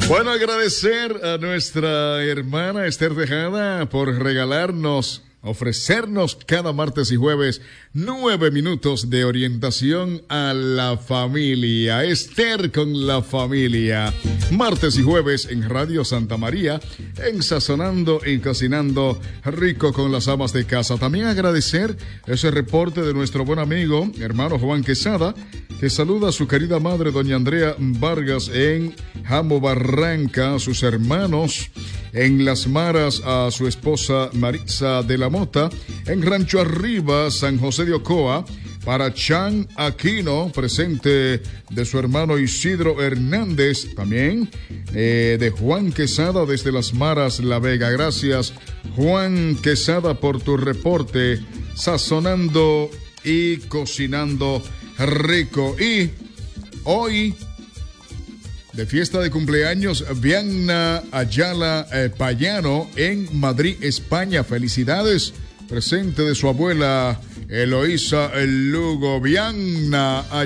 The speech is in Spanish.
Bueno, agradecer a nuestra hermana Esther Tejada por ofrecernos cada martes y jueves 9 minutos de orientación a la familia. Esther con la familia. Martes y jueves en Radio Santa María, ensazonando y cocinando rico con las amas de casa. También agradecer ese reporte de nuestro buen amigo, hermano Juan Quesada, que saluda a su querida madre, doña Andrea Vargas, en Jambo Barranca, a sus hermanos en Las Maras, a su esposa Marisa de la Mota, en Rancho Arriba, San José de Ocoa, para Chan Aquino, presente de su hermano Isidro Hernández, también de Juan Quesada desde Las Maras, La Vega. Gracias, Juan Quesada, por tu reporte, sazonando y cocinando rico. Y hoy, de fiesta de cumpleaños, Vianna Ayala Payano en Madrid, España. Felicidades. Presente de su abuela Eloísa Lugo. Vianna Ayala.